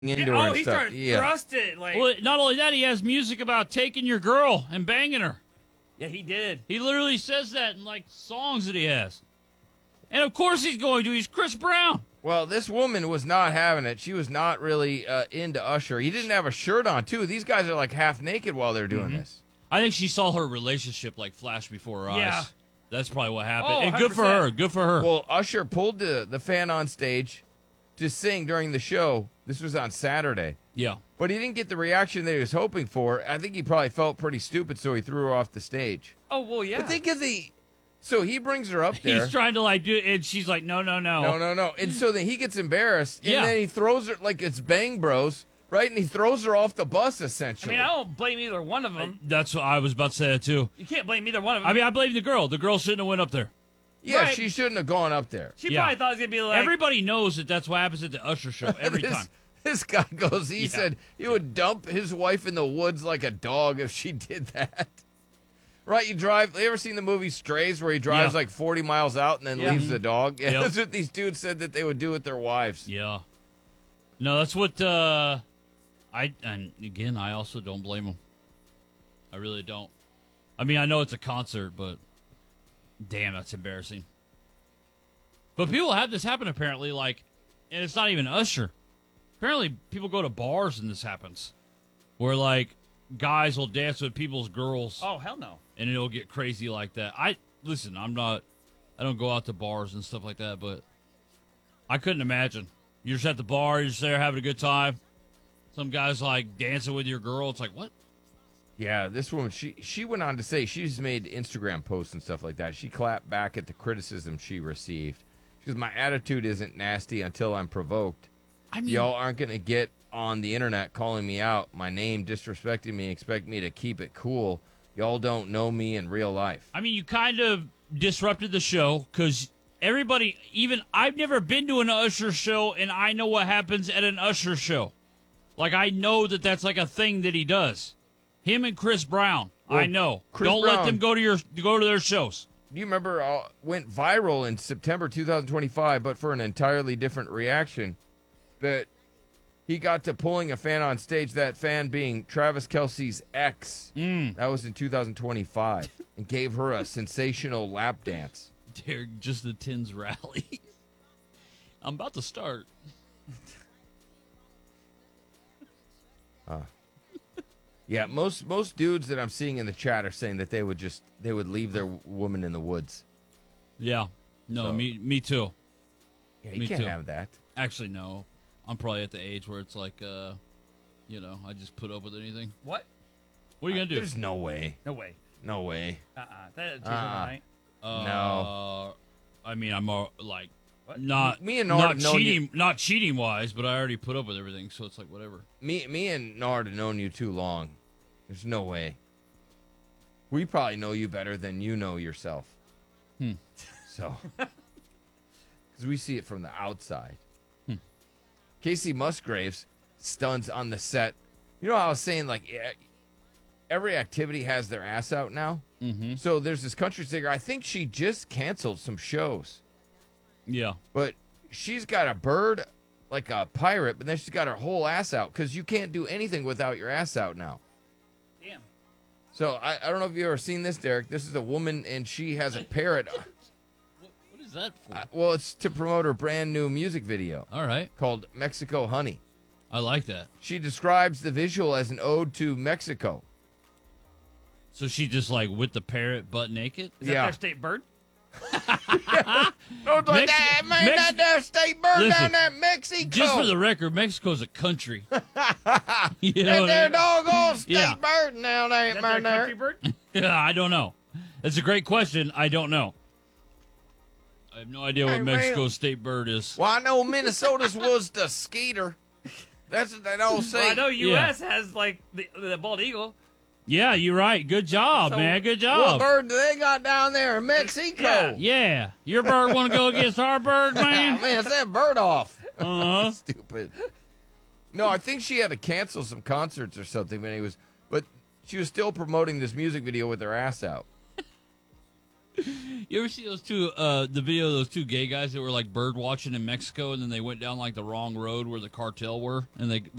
into her Oh, and he stuff. started Yeah. thrusting. Like, Well, not only that, he has music about taking your girl and banging her. yeah, he did. He literally says that in like songs that he has. And of course he's going to. He's Chris Brown. Well, this woman was not having it. She was not really into Usher. He didn't have a shirt on, too. These guys are like half naked while they're doing this. I think she saw her relationship like flash before her Yeah. eyes. That's probably what happened. Oh, And good for 100%. her. Good for her. Well, Usher pulled the fan on stage to sing during the show. This was on Saturday. Yeah. But he didn't get the reaction that he was hoping for. I think he probably felt pretty stupid, so he threw her off the stage. Oh, well, yeah. But think of so he brings her up there. He's trying to like do it, and she's like, no. No. And so then he gets embarrassed, and Yeah. then he throws her like it's Bang Bros, right? And he throws her off the bus, I essentially. mean, I don't blame either one of them. That's what I was about to say that too. You can't blame either one of them. I mean, I blame the girl. The girl shouldn't have went up there. yeah, right. she shouldn't have gone up there. she yeah. probably thought it was going to be like, Everybody knows that that's what happens at the Usher show every this, time. This guy goes, he Yeah. said he would dump his wife in the woods like a dog if she did that. Right, you ever seen the movie Strays where he drives Yeah. like 40 miles out and then Yeah. leaves the dog? Yeah, Yep. that's what these dudes said that they would do with their wives. Yeah. No, that's what and again, I also don't blame him. I really don't. I mean, I know it's a concert, but damn, that's embarrassing. But people have this happen apparently, like, and it's not even Usher. Apparently, people go to bars and this happens, where like guys will dance with people's girls, oh, hell no. and it'll get crazy like that. Listen, I don't go out to bars and stuff like that, but I couldn't imagine. You're just at the bar, you're just there having a good time. Some guy's like dancing with your girl. It's like, what? Yeah, this woman, she went on to say she's made Instagram posts and stuff like that. She clapped back at the criticism she received. She goes, my attitude isn't nasty until I'm provoked. I mean, Y'all aren't going to get on the internet calling me out, my name, disrespecting me, expect me to keep it cool. Y'all don't know me in real life. I mean, you kind of disrupted the show because everybody, even I've never been to an Usher show, and I know what happens at an Usher show. Like, I know that that's like a thing that he does. Him and Chris Brown, Well, I know. Chris Don't let Brown- them go to their shows. Do you remember went viral in September 2025, but for an entirely different reaction, that he got to pulling a fan on stage, that fan being Travis Kelce's ex. That was in 2025, and gave her a sensational lap dance. They're just the Tins rally. I'm about to start. Yeah, most dudes that I'm seeing in the chat are saying that they would leave their woman in the woods. Yeah. No, So- me too. Yeah, you Me can't too. have that. Actually, no. I'm probably at the age where it's like, I just put up with anything. What? What are you going to do? There's no way. No way. No way. That's too right? No. I mean, I'm like, What? not Me and Nard not have known cheating, not cheating wise, but I already put up with everything, so it's like whatever. Me and Nard have known you too long. There's no way. We probably know you better than you know yourself. So, because we see it from the outside. Casey Musgraves stuns on the set. You know how I was saying, like, every activity has their ass out now? Mm-hmm. So there's this country singer. I think she just canceled some shows. Yeah. But she's got a bird like a pirate, but then she's got her whole ass out because you can't do anything without your ass out now. Damn. So I don't know if you've ever seen this, Derek. This is a woman, and she has a parrot. What is that for? Well, it's to promote her brand new music video All right. called Mexico Honey. I like that. She describes the visual as an ode to Mexico. So she just like with the parrot butt naked? Is that Yeah. their state bird? Don't like Mex- that, man. Mex- That there state bird Listen, down there, Mexico. Just for the record, Mexico's a country. You that know what there I mean? doggone state Yeah. bird down there, Is that man. their country There. bird? Yeah, I don't know. That's a great question. I don't know. I have no idea what Hey, man. Mexico's state bird is. Well, I know Minnesota's was the skeeter. That's what they all say. Well, I know U.S. has, like, the bald eagle. Yeah, you're right. Good job, So- man. Good What job. bird do they got down there in Mexico? Yeah. Your bird want to go against our bird, man? Man, it's that bird off. Uh-huh. Stupid. No, I think she had to cancel some concerts or something, but she was still promoting this music video with her ass out. You ever see those two, the video of those two gay guys that were like bird watching in Mexico, and then they went down like the wrong road where the cartel were, and the